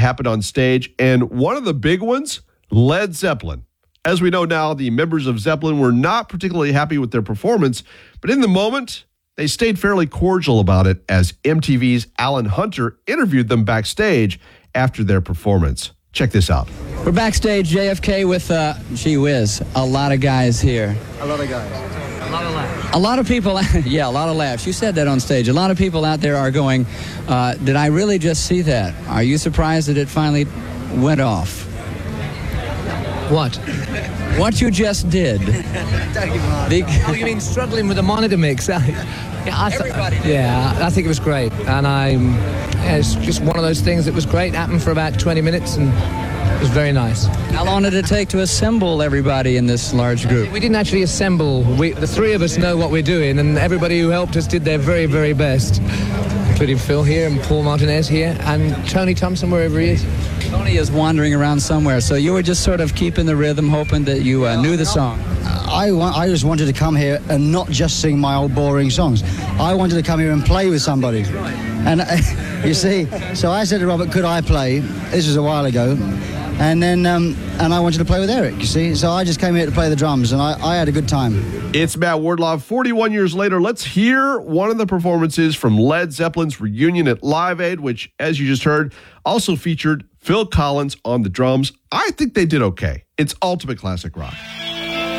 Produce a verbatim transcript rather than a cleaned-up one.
happened on stage. And one of the big ones, Led Zeppelin. As we know now, the members of Zeppelin were not particularly happy with their performance, but in the moment, they stayed fairly cordial about it as M T V's Alan Hunter interviewed them backstage after their performance. Check this out. We're backstage, J F K, with, uh, gee whiz, a lot of guys here. A lot of guys. A lot of laughs. A lot of people, yeah, a lot of laughs. You said that on stage. A lot of people out there are going, uh, did I really just see that? Are you surprised that it finally went off? What? What you just did. the, oh, you mean struggling with the monitor mix? yeah, I th- Everybody did. Yeah, I think it was great. And I, yeah, it's just one of those things that was great. Happened for about twenty minutes and it was very nice. How long did it take to assemble everybody in this large group? We didn't actually assemble. We, the three of us know what we're doing, and everybody who helped us did their very, very best, including Phil here and Paul Martinez here and Tony Thompson, wherever he is. Tony is wandering around somewhere, so you were just sort of keeping the rhythm, hoping that you uh, knew the song. I, I just wanted to come here and not just sing my old boring songs. I wanted to come here and play with somebody. And uh, you see, so I said to Robert, could I play? This was a while ago. And then, um, and I wanted to play with Eric, you see. So I just came here to play the drums, and I, I had a good time. It's Matt Wardlaw. forty-one years later, let's hear one of the performances from Led Zeppelin's reunion at Live Aid, which, as you just heard, also featured Phil Collins on the drums. I think they did okay. It's ultimate classic rock.